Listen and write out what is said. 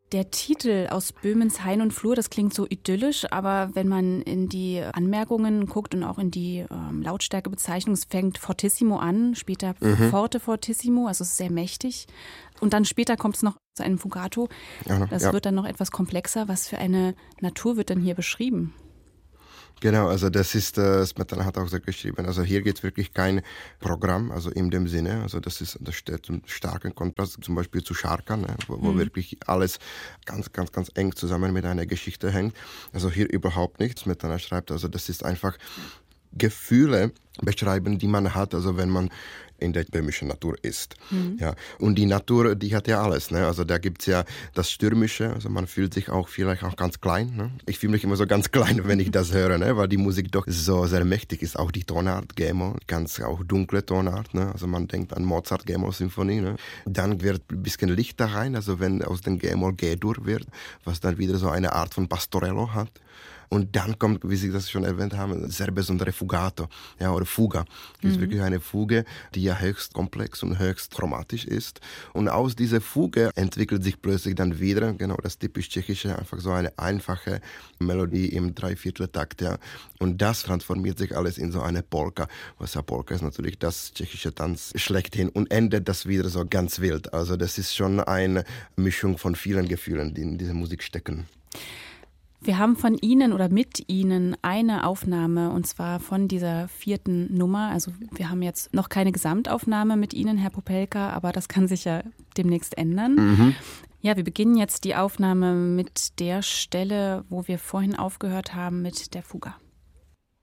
Der Titel Aus Böhmens Hain und Flur, das klingt so idyllisch, aber wenn man in die Anmerkungen guckt und auch in die Lautstärkebezeichnung, es fängt Fortissimo an, später Forte Fortissimo, also es ist sehr mächtig. Und dann später kommt es noch zu einem Fugato. Das wird dann noch etwas komplexer. Was für eine Natur wird denn hier beschrieben? Genau, also das ist, Smetana hat auch so geschrieben, also hier geht es wirklich kein Programm, also in dem Sinne, also das steht im starken Kontrast zum Beispiel zu Scharkan, ne, wo wirklich alles ganz, ganz, ganz eng zusammen mit einer Geschichte hängt. Also hier überhaupt nichts. Smetana schreibt, also das ist einfach Gefühle beschreiben, die man hat, also wenn man in der böhmischen Natur ist. Ja. Und die Natur, die hat ja alles. Ne? Also da gibt's ja das Stürmische, also man fühlt sich auch vielleicht auch ganz klein. Ne? Ich fühle mich immer so ganz klein, wenn ich das höre, ne? Weil die Musik doch so sehr mächtig ist. Auch die Tonart, G-Moll, ganz auch dunkle Tonart. Ne? Also man denkt an Mozart, G-Moll-Symphonie. Ne? Dann wird ein bisschen Licht da rein, also wenn aus dem G-Moll G-Dur wird, was dann wieder so eine Art von Pastorello hat. Und dann kommt, wie Sie das schon erwähnt haben, sehr besondere Fugato, ja, oder Fuga. Das ist wirklich eine Fuge, die ja höchst komplex und höchst chromatisch ist. Und aus dieser Fuge entwickelt sich plötzlich dann wieder, genau das typisch Tschechische, einfach so eine einfache Melodie im Dreivierteltakt, ja. Und das transformiert sich alles in so eine Polka. Was ja Polka ist natürlich das tschechische Tanz schlechthin und endet das wieder so ganz wild. Also das ist schon eine Mischung von vielen Gefühlen, die in dieser Musik stecken. Wir haben von Ihnen oder mit Ihnen eine Aufnahme, und zwar von dieser 4. Nummer. Also wir haben jetzt noch keine Gesamtaufnahme mit Ihnen, Herr Popelka, aber das kann sich ja demnächst ändern. Ja, wir beginnen jetzt die Aufnahme mit der Stelle, wo wir vorhin aufgehört haben, mit der Fuga.